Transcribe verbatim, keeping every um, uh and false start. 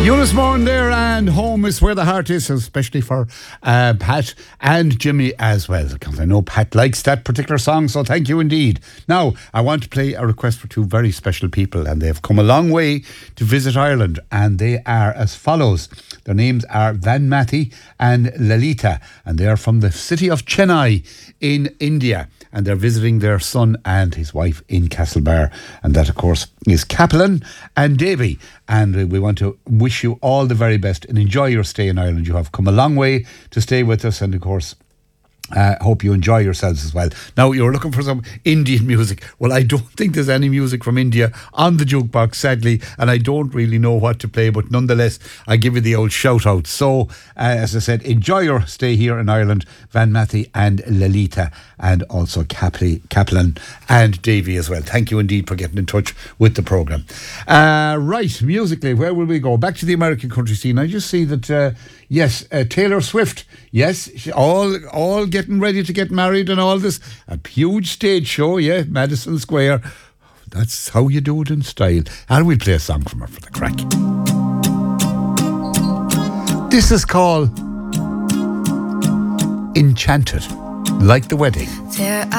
Eunice Morn there, and home is where the heart is, especially for uh, Pat and Jimmy as well, because I know Pat likes that particular song, so thank you indeed. Now, I want to play a request for two very special people, and they've come a long way to visit Ireland, and they are as follows. Their names are Van Mathy and Lalita, and they are from the city of Chennai in India, and they're visiting their son and his wife in Castlebar, and that, of course, is Kaplan and Davy. And uh, we want to wish you all the very best and enjoy your stay in Ireland. You have come a long way to stay with us, and of course, Uh, hope you enjoy yourselves as well. Now, you're looking for some Indian music. Well, I don't think there's any music from India on the jukebox, sadly, and I don't really know what to play, but nonetheless, I give you the old shout out. So, uh, as I said, enjoy your stay here in Ireland, Van Mathy and Lalita, and also Kapli, Kaplan and Davy as well. Thank you indeed for getting in touch with the programme. Uh, right, musically, where will we go? Back to the American country scene. I just see that, uh, yes, uh, Taylor Swift, yes, she, all all getting ready to get married and all this. A huge stage show, yeah, Madison Square. That's how you do it in style. And we'll play a song from her for the crack. This is called Enchanted, like the wedding. There